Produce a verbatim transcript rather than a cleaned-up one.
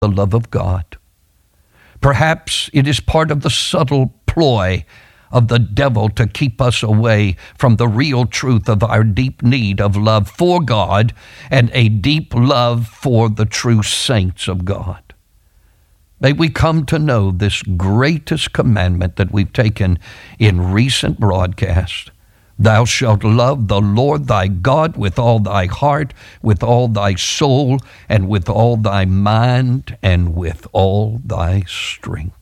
the love of God. Perhaps it is part of the subtle ploy of the devil to keep us away from the real truth of our deep need of love for God and a deep love for the true saints of God. May we come to know this greatest commandment that we've taken in recent broadcasts. Thou shalt love the Lord thy God with all thy heart, with all thy soul, and with all thy mind, and with all thy strength.